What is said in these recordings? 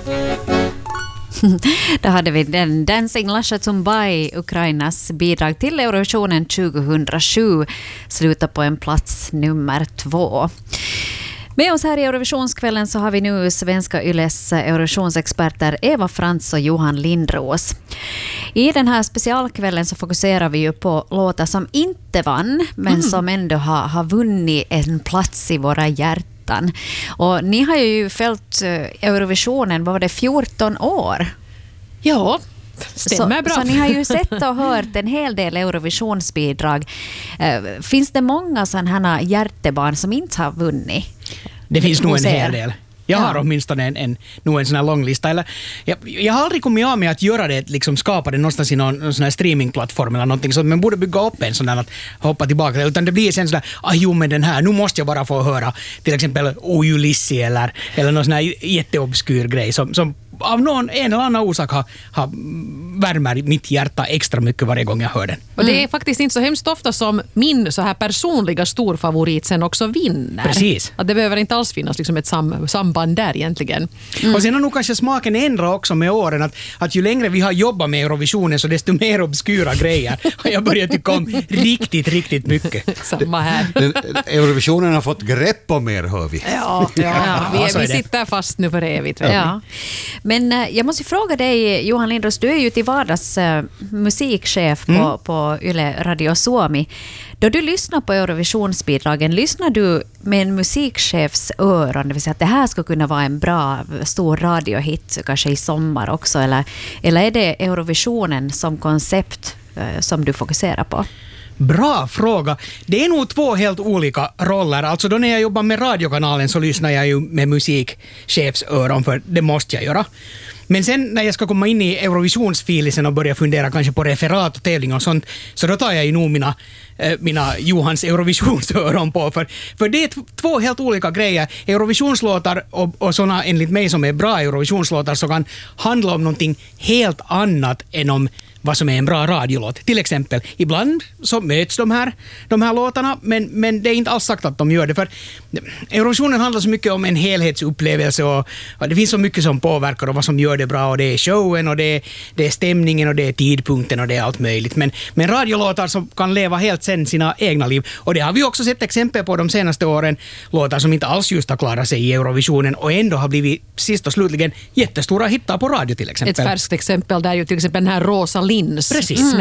Då hade vi den Dancing Lasha Tumbai, Ukrainas bidrag till Eurovisionen 2007, slutar på en plats nummer 2. Med oss här i Eurovisionskvällen så har vi nu svenska Yles Eurovisionsexperter Eva Frans och Johan Lindros. I den här specialkvällen så fokuserar vi ju på låtar som inte vann, men som ändå har vunnit en plats i våra hjärtan. Och ni har ju följt Eurovisionen, vad var det, 14 år? Ja, stämmer bra. Så ni har ju sett och hört en hel del Eurovisionsbidrag. Finns det många sådana här hjärtebarn som inte har vunnit? Det finns nog en hel del. Jag har åtminstone en sån här lång lista. Eller, jag har aldrig kommit av med att göra det, liksom skapa det någonstans i någon sån här streamingplattform eller någonting, så att man borde bygga upp en sån där att hoppa tillbaka. Utan det blir sen sådär, men den här, nu måste jag bara få höra till exempel Ulissi eller någon sån här jätteobskyr grej som av en eller annan orsak har värmer mitt hjärta extra mycket varje gång jag hör den. Och det är faktiskt inte så hemskt ofta som min så här personliga storfavorit sen också vinner. Precis. Att det behöver inte alls finnas liksom ett samband där egentligen. Och sen har nog kanske smaken ändrat också med åren, att ju längre vi har jobbat med Eurovisionen så desto mer obskyra grejer har jag börjat tycka om riktigt mycket. Samma här. Eurovisionen har fått grepp om er, hör vi. Ja, vi sitter fast nu för evigt. Ja. Men jag måste fråga dig, Johan Lindros, du är ju till vardags musikchef på Yle Radio Suomi. Då du lyssnar på Eurovisionsbidragen, lyssnar du med en musikchefs öron, det vill säga att det här ska kunna vara en bra, stor radiohit, kanske i sommar också, eller är det Eurovisionen som koncept som du fokuserar på? Bra fråga. Det är nog 2 helt olika roller. Alltså då när jag jobbar med radiokanalen så lyssnar jag ju med musikchefsöron, för det måste jag göra. Men sen när jag ska komma in i Eurovisionsfilisen och börja fundera kanske på referat och tävling och sånt, så då tar jag ju nog mina Johans Eurovisionsöron på. För det är 2 helt olika grejer. Eurovisionslåtar och sådana enligt mig som är bra Eurovisionslåtar så kan handla om någonting helt annat än om vad som är en bra radiolåt. Till exempel, ibland så möts de här låtarna, men det är inte alls sagt att de gör det. För Eurovisionen handlar så mycket om en helhetsupplevelse och det finns så mycket som påverkar och vad som gör det bra, och det är showen och det är stämningen och det är tidpunkten och det är allt möjligt. Men radiolåtar som kan leva helt sen sina egna liv, och det har vi också sett exempel på de senaste åren, låtar som inte alls just har klarat sig i Eurovisionen och ändå har blivit sist och slutligen jättestora hittar på radio till exempel. Ett färskt exempel där är ju till exempel den här Rosa Lins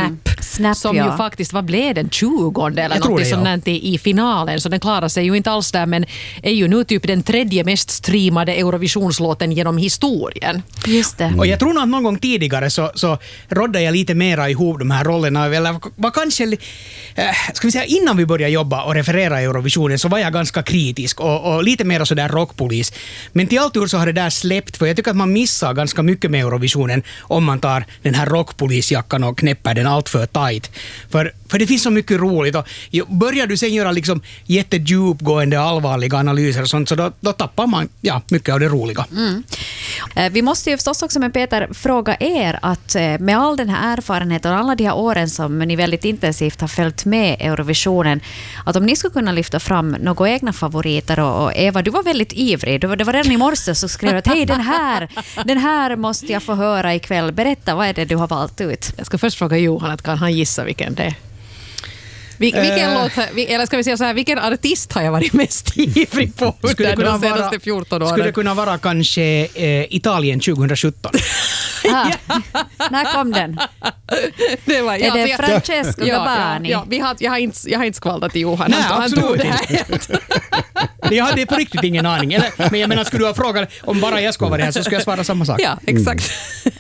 Snap som ju faktiskt, vad blev den, 20 eller något sånt i finalen, så den klarar sig ju inte alls där, men är ju nu typ den 3:e mest streamade Eurovisionslåten genom historien. Just det. Och jag tror nog att någon gång tidigare så rådde jag lite mera ihop de här rollerna, eller var kanske ska vi säga innan vi började jobba och referera Eurovisionen så var jag ganska kritisk och lite mer så där rockpolis. Men till allt ur så har det där släppt, för jag tycker att man missar ganska mycket med Eurovisionen om man tar den här rockpolisjackan och knäpper den allt för tight. För det finns så mycket roligt, och börjar du sen göra liksom jättedjupgående allvarliga analyser och sånt, så då tappar man mycket av det roliga. Vi måste ju förstås också med Peter fråga er att med all den här erfarenheten och alla de här åren som ni väldigt intensivt har följt med Eurovisionen, att om ni skulle kunna lyfta fram några egna favoriter, och Eva, du var väldigt ivrig. Det var redan i morse så skrev du att hej, den här måste jag få höra ikväll. Berätta, vad är det du har valt ut? Jag ska först fråga Johan, att kan han gissa vilken det är? Vilken låt, eller ska vi säga så här, vilken artist har jag varit mest ivrig på under de senaste 14 åren? Skulle det kunna vara kanske Italien 2017? När kom den? Det var, är det Francesco Gabbani? Jag har inte skvallrat till Johan. Nej, han tog det här. Jag hade på riktigt ingen aning. Men jag menar, skulle du ha frågat om bara jag ska vara här så skulle jag svara samma sak. Ja, exakt.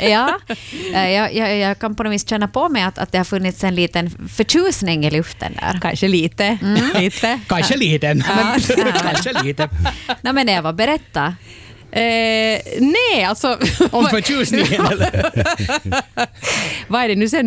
Jag kan på något vis känna på mig att det har funnits en liten förtjusning i luften där. Kanske lite. Kanske lite. Kanske lite. Nej, men Eva, berätta. Nej, alltså... Om förtjusningen eller? Vad är det nu sen